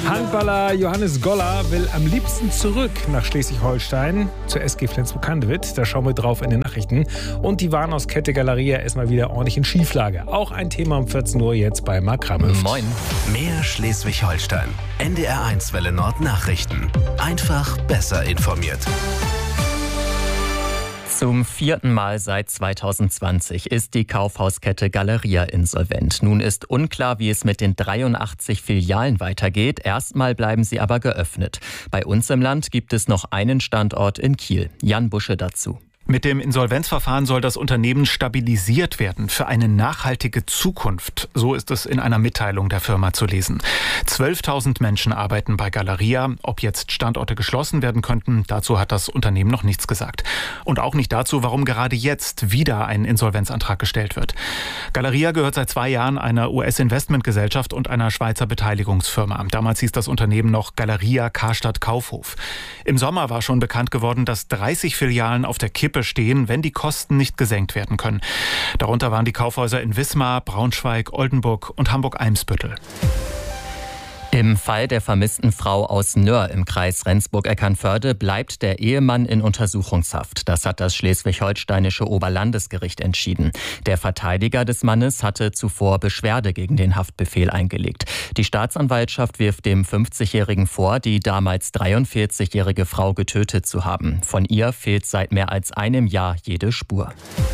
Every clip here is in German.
Handballer Johannes Goller will am liebsten zurück nach Schleswig-Holstein zur SG Flensburg-Handewitt. Da schauen wir drauf in den Nachrichten. Und die Warenhauskette Galeria ist mal wieder ordentlich in Schieflage. Auch ein Thema um 14 Uhr jetzt bei Marc Kramhöft. Moin. Mehr Schleswig-Holstein. NDR1 Welle Nord Nachrichten. Einfach besser informiert. Zum 4. Mal seit 2020 ist die Kaufhauskette Galeria insolvent. Nun ist unklar, wie es mit den 83 Filialen weitergeht. Erstmal bleiben sie aber geöffnet. Bei uns im Land gibt es noch einen Standort in Kiel. Jan Busche dazu. Mit dem Insolvenzverfahren soll das Unternehmen stabilisiert werden für eine nachhaltige Zukunft. So ist es in einer Mitteilung der Firma zu lesen. 12.000 Menschen arbeiten bei Galeria. Ob jetzt Standorte geschlossen werden könnten, dazu hat das Unternehmen noch nichts gesagt. Und auch nicht dazu, warum gerade jetzt wieder ein Insolvenzantrag gestellt wird. Galeria gehört seit 2 Jahren einer US-Investmentgesellschaft und einer Schweizer Beteiligungsfirma. Damals hieß das Unternehmen noch Galeria Karstadt Kaufhof. Im Sommer war schon bekannt geworden, dass 30 Filialen auf der Kippe stehen, wenn die Kosten nicht gesenkt werden können. Darunter waren die Kaufhäuser in Wismar, Braunschweig, Oldenburg und Hamburg-Eimsbüttel. Im Fall der vermissten Frau aus Nöhr im Kreis Rendsburg-Eckernförde bleibt der Ehemann in Untersuchungshaft. Das hat das schleswig-holsteinische Oberlandesgericht entschieden. Der Verteidiger des Mannes hatte zuvor Beschwerde gegen den Haftbefehl eingelegt. Die Staatsanwaltschaft wirft dem 50-Jährigen vor, die damals 43-jährige Frau getötet zu haben. Von ihr fehlt seit mehr als einem Jahr jede Spur.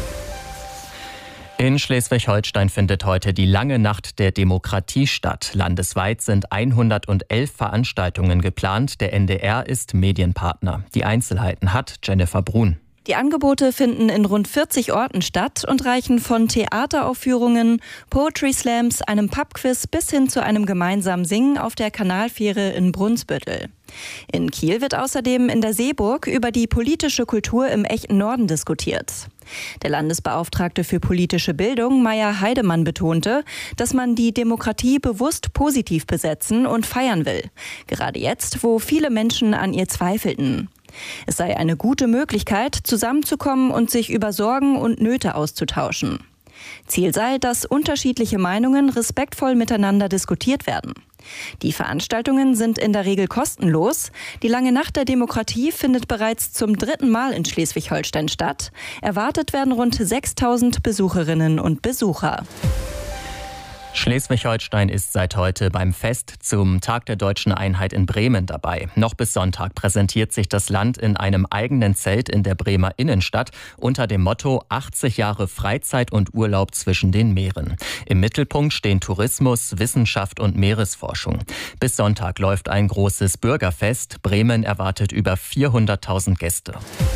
In Schleswig-Holstein findet heute die lange Nacht der Demokratie statt. Landesweit sind 111 Veranstaltungen geplant. Der NDR ist Medienpartner. Die Einzelheiten hat Jennifer Brun. Die Angebote finden in rund 40 Orten statt und reichen von Theateraufführungen, Poetry Slams, einem Pubquiz bis hin zu einem gemeinsamen Singen auf der Kanalfähre in Brunsbüttel. In Kiel wird außerdem in der Seeburg über die politische Kultur im echten Norden diskutiert. Der Landesbeauftragte für politische Bildung, Meier Heidemann, betonte, dass man die Demokratie bewusst positiv besetzen und feiern will. Gerade jetzt, wo viele Menschen an ihr zweifelten. Es sei eine gute Möglichkeit, zusammenzukommen und sich über Sorgen und Nöte auszutauschen. Ziel sei, dass unterschiedliche Meinungen respektvoll miteinander diskutiert werden. Die Veranstaltungen sind in der Regel kostenlos. Die lange Nacht der Demokratie findet bereits zum 3. Mal in Schleswig-Holstein statt. Erwartet werden rund 6.000 Besucherinnen und Besucher. Schleswig-Holstein ist seit heute beim Fest zum Tag der Deutschen Einheit in Bremen dabei. Noch bis Sonntag präsentiert sich das Land in einem eigenen Zelt in der Bremer Innenstadt unter dem Motto 80 Jahre Freizeit und Urlaub zwischen den Meeren. Im Mittelpunkt stehen Tourismus, Wissenschaft und Meeresforschung. Bis Sonntag läuft ein großes Bürgerfest. Bremen erwartet über 400.000 Gäste.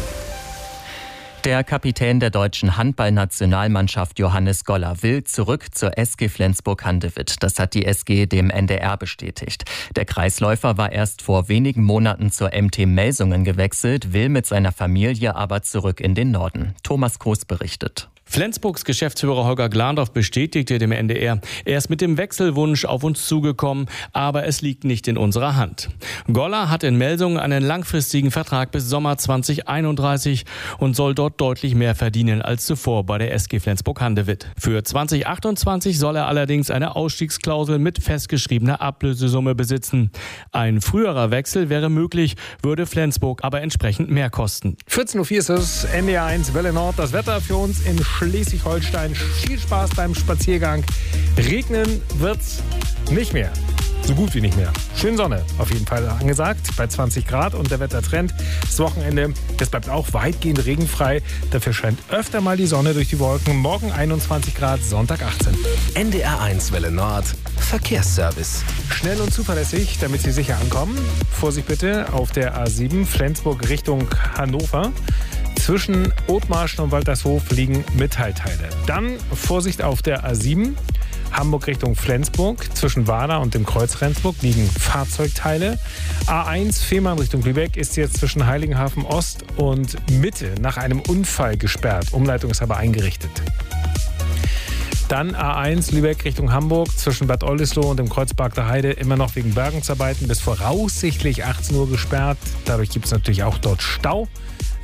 Der Kapitän der deutschen Handballnationalmannschaft Johannes Goller will zurück zur SG Flensburg-Handewitt. Das hat die SG dem NDR bestätigt. Der Kreisläufer war erst vor wenigen Monaten zur MT Melsungen gewechselt, will mit seiner Familie aber zurück in den Norden. Thomas Koos berichtet. Flensburgs Geschäftsführer Holger Glandorf bestätigte dem NDR, er ist mit dem Wechselwunsch auf uns zugekommen, aber es liegt nicht in unserer Hand. Goller hat in Melsungen einen langfristigen Vertrag bis Sommer 2031 und soll dort deutlich mehr verdienen als zuvor bei der SG Flensburg-Handewitt. Für 2028 soll er allerdings eine Ausstiegsklausel mit festgeschriebener Ablösesumme besitzen. Ein früherer Wechsel wäre möglich, würde Flensburg aber entsprechend mehr kosten. 14.04 Uhr ist es, NDR1 Welle Nord. Das Wetter für uns in Schleswig-Holstein. Viel Spaß beim Spaziergang. Regnen wird's nicht mehr. So gut wie nicht mehr. Schön Sonne auf jeden Fall angesagt bei 20 Grad und der Wettertrend. Das Wochenende, das bleibt auch weitgehend regenfrei. Dafür scheint öfter mal die Sonne durch die Wolken. Morgen 21 Grad, Sonntag 18. NDR1 Welle Nord. Verkehrsservice. Schnell und zuverlässig, damit Sie sicher ankommen. Vorsicht bitte auf der A7 Flensburg Richtung Hannover. Zwischen Othmarschen und Waltershof liegen Metallteile. Dann Vorsicht auf der A7 Hamburg Richtung Flensburg. Zwischen Wada und dem Kreuz Rendsburg liegen Fahrzeugteile. A1 Fehmarn Richtung Lübeck ist jetzt zwischen Heiligenhafen Ost und Mitte nach einem Unfall gesperrt. Umleitung ist aber eingerichtet. Dann A1 Lübeck Richtung Hamburg zwischen Bad Oldesloe und dem Kreuzberg der Heide immer noch wegen Bergungsarbeiten bis voraussichtlich 18 Uhr gesperrt. Dadurch gibt es natürlich auch dort Stau.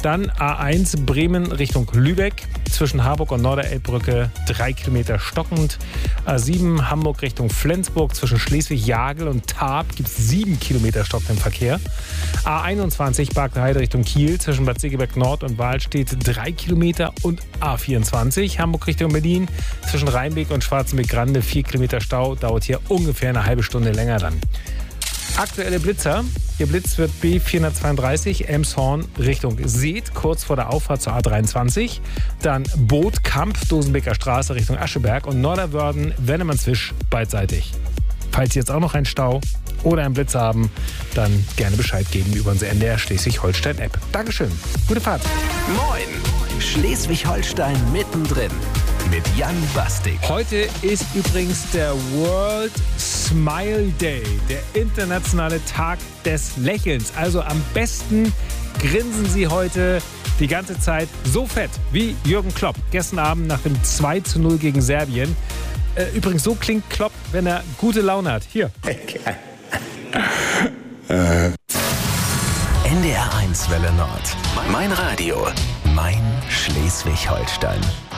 Dann A1 Bremen Richtung Lübeck. Zwischen Harburg und Norderelbbrücke 3 Kilometer stockend. A7 Hamburg Richtung Flensburg. Zwischen Schleswig-Jagel und Tarp gibt es 7 Kilometer stockenden Verkehr. A21 Bargteheide Richtung Kiel. Zwischen Bad Segeberg Nord und Wahlstedt 3 Kilometer. Und A24 Hamburg Richtung Berlin. Zwischen Rheinbeek und Schwarzenbeck-Grande 4 Kilometer Stau. Dauert hier ungefähr eine halbe Stunde länger dann. Aktuelle Blitzer. Ihr Blitz wird B432 Elmshorn Richtung Seet, kurz vor der Auffahrt zur A23. Dann Bootkamp, Dosenbeker Straße Richtung Ascheberg und Norderwörden, Wennemannswisch beidseitig. Falls Sie jetzt auch noch einen Stau oder einen Blitz haben, dann gerne Bescheid geben über unsere NDR Schleswig-Holstein-App. Dankeschön. Gute Fahrt. Moin! Schleswig-Holstein mittendrin. Mit Jan Bastik. Heute ist übrigens der World Smile Day, der internationale Tag des Lächelns. Also am besten grinsen Sie heute die ganze Zeit so fett wie Jürgen Klopp gestern Abend nach dem 2:0 gegen Serbien. Übrigens, so klingt Klopp, wenn er gute Laune hat. Hier. NDR 1 Welle Nord. Mein Radio. Mein Schleswig-Holstein.